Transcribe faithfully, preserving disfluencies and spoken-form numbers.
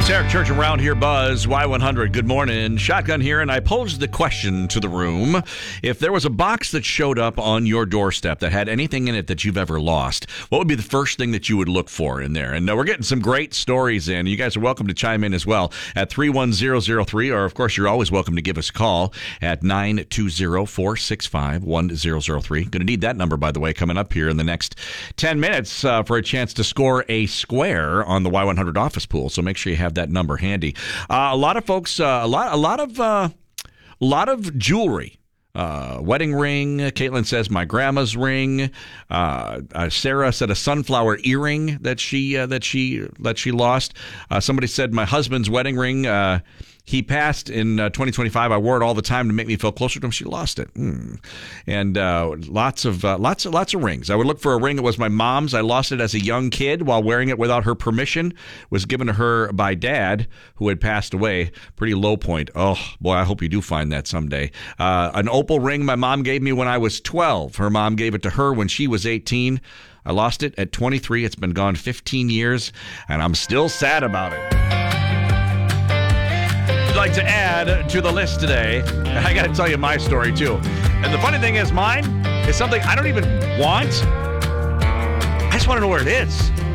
Eric Church around here, Buzz, Y one hundred. Good morning. Shotgun here, and I posed the question to the room. If there was a box that showed up on your doorstep that had anything in it that you've ever lost, what would be the first thing that you would look for in there? And uh, we're getting some great stories in. You guys are welcome to chime in as well at three one zero zero three, or, of course, you're always welcome to give us a call at nine two zero, four six five, one zero zero three. Going to need that number, by the way, coming up here in the next ten minutes uh, for a chance to score a square on the Y one hundred office pool. So make sure you have that number handy. Uh, a lot of folks, uh, a lot, a lot of, uh, a lot of jewelry. Uh, wedding ring. Caitlin says my grandma's ring. Uh, uh, Sarah said a sunflower earring that she uh, that she that she lost. Uh, somebody said my husband's wedding ring. Uh, He passed in uh, twenty twenty-five. I wore it all the time to make me feel closer to him. She lost it, mm. and uh, lots of uh, lots of lots of rings. I would look for a ring. It was my mom's. I lost it as a young kid while wearing it without her permission. It was given to her by Dad, who had passed away. Pretty low point. Oh boy, I hope you do find that someday. Uh, an opal ring my mom gave me when I was twelve. Her mom gave it to her when she was eighteen. I lost it at twenty-three. It's been gone fifteen years, and I'm still sad about it. Like to add to the list today, I got to tell you my story too. And the funny thing is, mine is something I don't even want. I just want to know where it is.